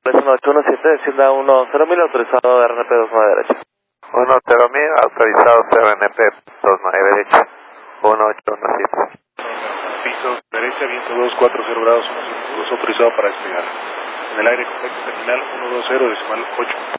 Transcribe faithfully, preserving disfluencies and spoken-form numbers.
uno ocho uno siete, descienda uno cero mil, autorizado R N P dos nueve derecha. uno cero mil, autorizado R N P dos nueve derecha. uno ocho uno siete. Piso derecha, viento dos cuatro cero grados, uno cinco dos, autorizado para despegar. En el aire, contacto terminal uno dos cero decimal ocho.